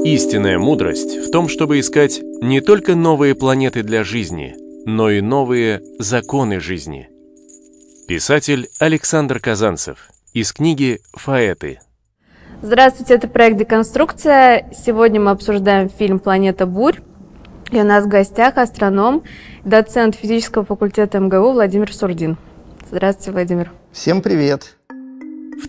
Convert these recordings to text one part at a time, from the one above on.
Истинная мудрость в том, чтобы искать не только новые планеты для жизни, но и новые законы жизни. Писатель Александр Казанцев из книги «Фаэты». Здравствуйте, это проект «Деконструкция». Сегодня мы обсуждаем фильм «Планета бурь». И у нас в гостях астроном, доцент физического факультета МГУ Владимир Сурдин. Здравствуйте, Владимир. Всем привет. В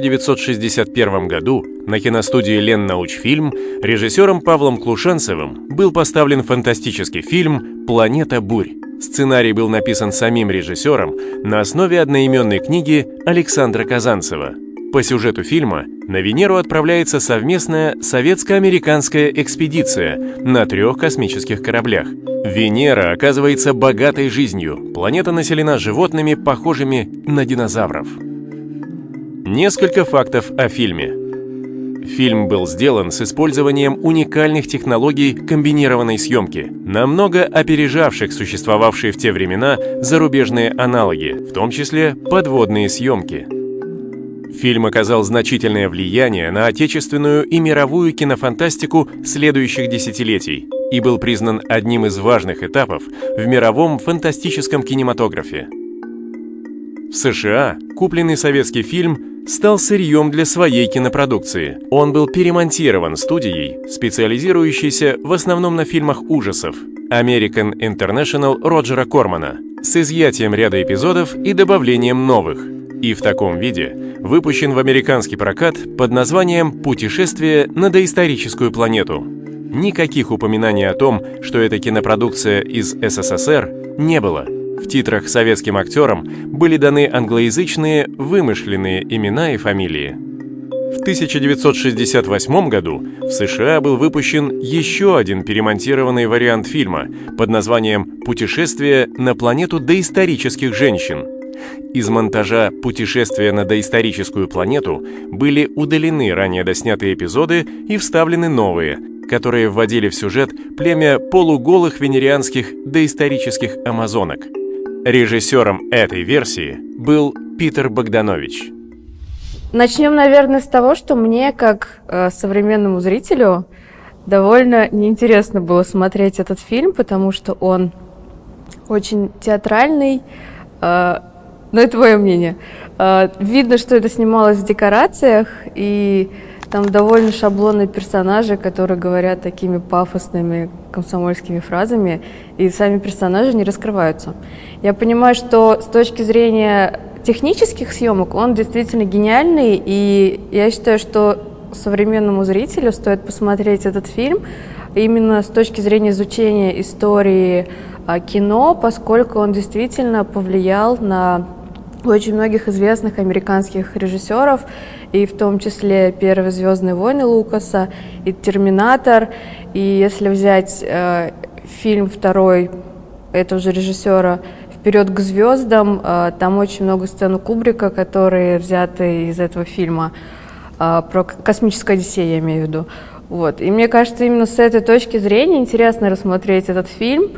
1961 году на киностудии «Леннаучфильм» режиссером Павлом Клушанцевым был поставлен фантастический фильм «Планета бурь». Сценарий был написан самим режиссером на основе одноименной книги Александра Казанцева. По сюжету фильма на Венеру отправляется совместная советско-американская экспедиция на 3 космических кораблях. Венера оказывается богатой жизнью. Планета населена животными, похожими на динозавров. Несколько фактов о фильме. Фильм был сделан с использованием уникальных технологий комбинированной съемки, намного опережавших существовавшие в те времена зарубежные аналоги, в том числе подводные съемки. Фильм оказал значительное влияние на отечественную и мировую кинофантастику следующих десятилетий и был признан одним из важных этапов в мировом фантастическом кинематографе. В США купленный советский фильм стал сырьем для своей кинопродукции. Он был перемонтирован студией, специализирующейся в основном на фильмах ужасов, American International Роджера Кормана, с изъятием ряда эпизодов и добавлением новых, и в таком виде выпущен в американский прокат под названием «Путешествие на доисторическую планету». Никаких упоминаний о том, что это кинопродукция из СССР, не было. В титрах советским актерам были даны англоязычные вымышленные имена и фамилии. В 1968 году в США был выпущен еще один перемонтированный вариант фильма под названием «Путешествие на планету доисторических женщин». Из монтажа «Путешествия на доисторическую планету» были удалены ранее доснятые эпизоды и вставлены новые, которые вводили в сюжет племя полуголых венерианских доисторических амазонок. Режиссером этой версии был Питер Богданович. Начнем, наверное, с того, что мне, как современному зрителю, довольно неинтересно было смотреть этот фильм, потому что он очень театральный, но это мое мнение. Видно, что это снималось в декорациях, и там довольно шаблонные персонажи, которые говорят такими пафосными комсомольскими фразами, и сами персонажи не раскрываются. Я понимаю, что с точки зрения технических съемок он действительно гениальный, и я считаю, что современному зрителю стоит посмотреть этот фильм именно с точки зрения изучения истории кино, поскольку он действительно повлиял на очень многих известных американских режиссеров, и в том числе первые «Звездные войны» Лукаса, и «Терминатор». И если взять фильм второй этого же режиссера «Вперед к звездам», там очень много сцен у Кубрика, которые взяты из этого фильма, про «Космическую Одиссею», я имею в виду. Вот. И мне кажется, именно с этой точки зрения интересно рассмотреть этот фильм,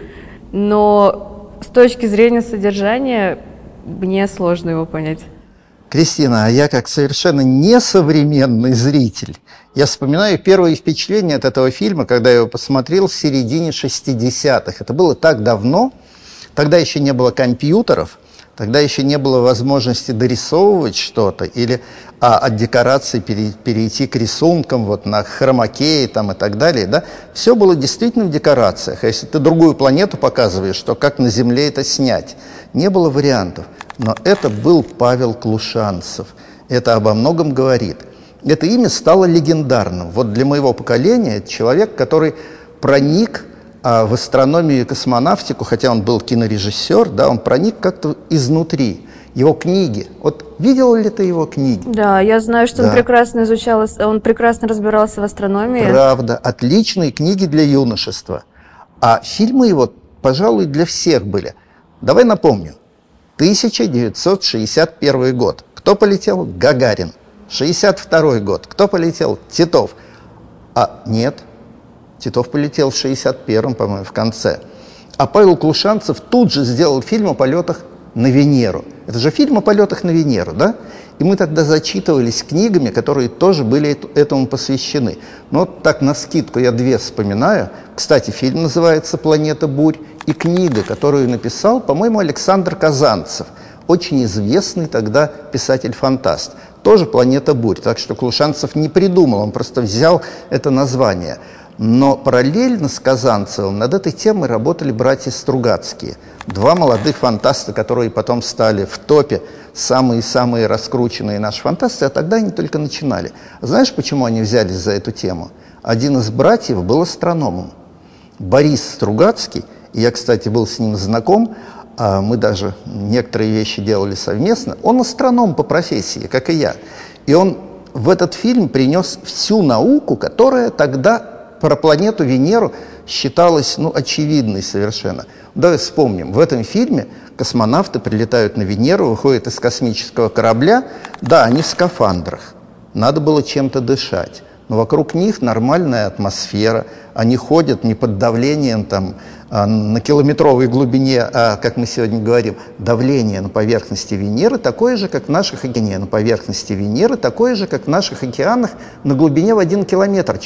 но с точки зрения содержания мне сложно его понять. Кристина, а я как совершенно несовременный зритель, я вспоминаю первые впечатления от этого фильма, когда я его посмотрел в середине 60-х. Это было так давно, тогда еще не было компьютеров, тогда еще не было возможности дорисовывать что-то или от декораций перейти к рисункам вот, на хромакее там, и так далее. Да? Все было действительно в декорациях. А если ты другую планету показываешь, то как на Земле это снять? Не было вариантов. Но это был Павел Клушанцев. Это обо многом говорит. Это имя стало легендарным. Вот для моего поколения это человек, который проник в астрономию и космонавтику, хотя он был кинорежиссер, да, он проник как-то изнутри. Его книги. Вот видел ли ты его книги? Да, я знаю, что он прекрасно изучал, он прекрасно разбирался в астрономии. Правда, отличные книги для юношества. А фильмы его, пожалуй, для всех были. Давай напомню. 1961 год. Кто полетел? Гагарин. 1962 год. Кто полетел? Титов. Нет. Титов полетел в 1961, по-моему, в конце. А Павел Клушанцев тут же сделал фильм о полетах на Венеру. Это же фильм о полетах на Венеру, да? И мы тогда зачитывались книгами, которые тоже были этому посвящены. Но вот так навскидку я две вспоминаю. Кстати, фильм называется «Планета бурь», и книга, которую написал, по-моему, Александр Казанцев, очень известный тогда писатель-фантаст. Тоже «Планета бурь». Так что Клушанцев не придумал, он просто взял это название. Но параллельно с Казанцевым над этой темой работали братья Стругацкие. Два молодых фантаста, которые потом стали в топе самые-самые раскрученные наши фантасты, а тогда они только начинали. Знаешь, почему они взялись за эту тему? Один из братьев был астрономом. Борис Стругацкий, и я, кстати, был с ним знаком, мы даже некоторые вещи делали совместно. Он астроном по профессии, как и я. И он в этот фильм принес всю науку, которая тогда про планету Венеру считалась, очевидной совершенно. Давай вспомним, в этом фильме космонавты прилетают на Венеру, выходят из космического корабля. Да, они в скафандрах, надо было чем-то дышать, но вокруг них нормальная атмосфера, они ходят не под давлением на километровой глубине, а, как мы сегодня говорим, давление на поверхности Венеры такое же, как в наших океанах, на поверхности Венеры такое же, как в наших океанах на глубине в 1 километр.